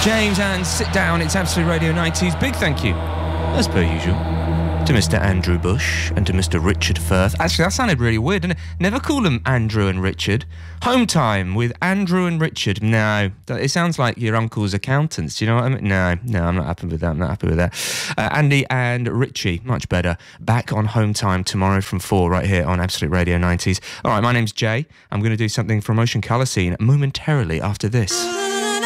James and sit down. It's Absolute Radio 90s. Big thank you, as per usual, to Mr. Andrew Bush and to Mr. Richard Firth. Actually, that sounded really weird, didn't it? Never call them Andrew and Richard. Home time with Andrew and Richard. No, it sounds like your uncle's accountants. Do you know what I mean? No, I'm not happy with that. I'm not happy with that. Andy and Richie, much better. Back on Home Time tomorrow from 4 right here on Absolute Radio 90s. All right, my name's Jay. I'm going to do something from Ocean Colour Scene momentarily after this.